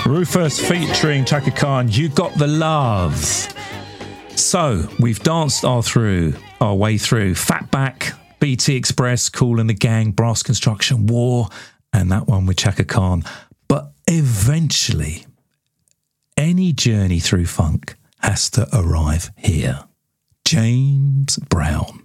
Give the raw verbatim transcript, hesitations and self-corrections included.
Rufus featuring Chaka Khan, You Got the Love. So, we've danced our through our way through Fatback, B T Express, Kool and the Gang, Brass Construction, War, and that one with Chaka Khan. But eventually, any journey through funk has to arrive here. James Brown.